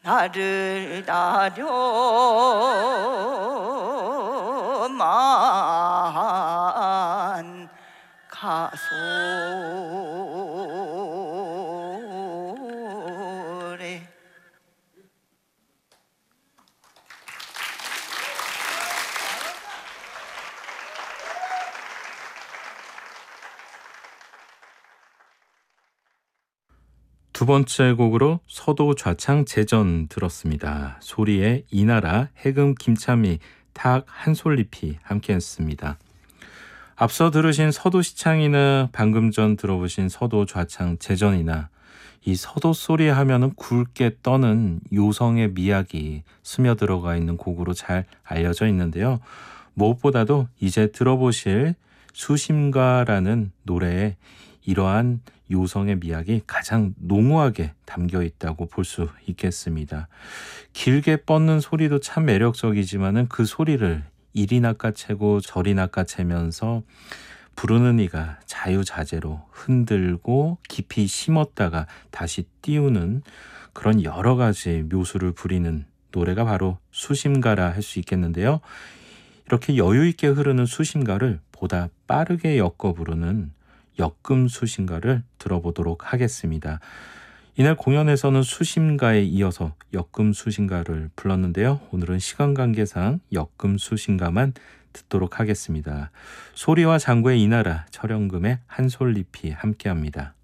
나를 다려만 가소래. 두 번째 곡으로 서도 좌창 제전 들었습니다. 소리의 이나라, 해금 김참미, 탁 한솔잎이 함께했습니다. 앞서 들으신 서도 시창이나 방금 전 들어보신 서도 좌창 제전이나 이 서도 소리 하면은 굵게 떠는 요성의 미학이 스며들어가 있는 곡으로 잘 알려져 있는데요. 무엇보다도 이제 들어보실 수심가라는 노래에 이러한 요성의 미학이 가장 농후하게 담겨 있다고 볼 수 있겠습니다. 길게 뻗는 소리도 참 매력적이지만은 그 소리를 이리 낚아채고 저리 낚아채면서 부르는 이가 자유자재로 흔들고 깊이 심었다가 다시 띄우는 그런 여러 가지 묘수를 부리는 노래가 바로 수심가라 할 수 있겠는데요. 이렇게 여유 있게 흐르는 수심가를 보다 빠르게 엮어 부르는 역금 수심가를 들어보도록 하겠습니다. 이날 공연에서는 수심가에 이어서 역금 수심가를 불렀는데요. 오늘은 시간 관계상 역금 수심가만 듣도록 하겠습니다. 소리와 장구의 이나라, 철영금의 한솔잎이 함께합니다.